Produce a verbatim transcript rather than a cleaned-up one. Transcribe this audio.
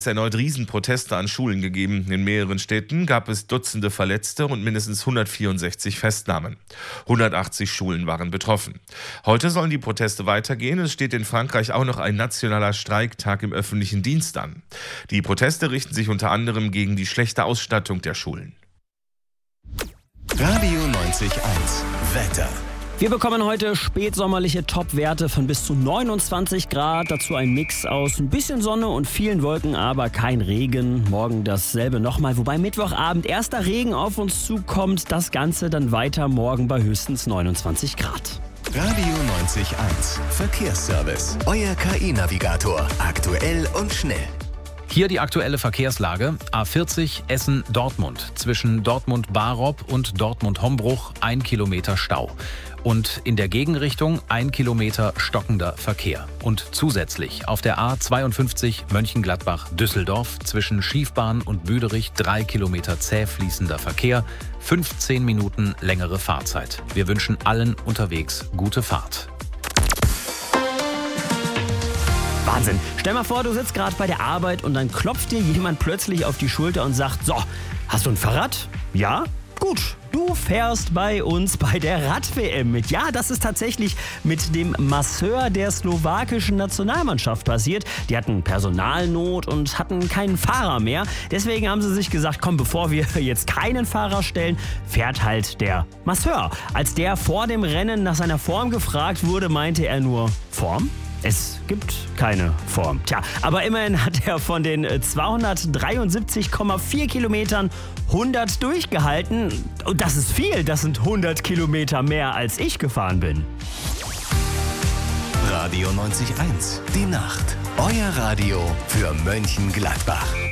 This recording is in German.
erneut Riesenproteste an Schulen gegeben. In mehreren Städten gab es Dutzende Verletzte und mindestens hundertvierundsechzig Festnahmen. hundertachtzig Schulen waren betroffen. Heute sollen die Proteste weitergehen. Es steht in Frankreich auch noch ein nationaler Streiktag im öffentlichen Dienst an. Die Proteste richten sich unter anderem gegen die schlechte Ausstattung der Schulen. Radio neunzig Komma eins Wetter. Wir bekommen heute spätsommerliche Topwerte von bis zu neunundzwanzig Grad. Dazu ein Mix aus ein bisschen Sonne und vielen Wolken, aber kein Regen. Morgen dasselbe nochmal, wobei Mittwochabend erster Regen auf uns zukommt. Das Ganze dann weiter morgen bei höchstens neunundzwanzig Grad. Radio neunzig Komma eins Verkehrsservice. Euer K I-Navigator. Aktuell und schnell. Hier die aktuelle Verkehrslage. A vierzig Essen-Dortmund. Zwischen Dortmund-Barob und Dortmund-Hombruch ein Kilometer Stau. Und in der Gegenrichtung ein Kilometer stockender Verkehr. Und zusätzlich auf der A zweiundfünfzig Mönchengladbach-Düsseldorf zwischen Schiefbahn und Büderich drei Kilometer zäh fließender Verkehr, fünfzehn Minuten längere Fahrzeit. Wir wünschen allen unterwegs gute Fahrt. Wahnsinn. Stell mal vor, du sitzt gerade bei der Arbeit und dann klopft dir jemand plötzlich auf die Schulter und sagt, so, hast du ein Fahrrad? Ja? Gut. Du fährst bei uns bei der Rad-W M mit. Ja, das ist tatsächlich mit dem Masseur der slowakischen Nationalmannschaft passiert. Die hatten Personalnot und hatten keinen Fahrer mehr. Deswegen haben sie sich gesagt, komm, bevor wir jetzt keinen Fahrer stellen, fährt halt der Masseur. Als der vor dem Rennen nach seiner Form gefragt wurde, meinte er nur, Form? Es gibt keine Form. Tja, aber immerhin hat er von den zweihundertdreiundsiebzig Komma vier Kilometern hundert durchgehalten. Und das ist viel, das sind hundert Kilometer mehr, als ich gefahren bin. Radio neunzig Komma eins, die Nacht. Euer Radio für Mönchengladbach.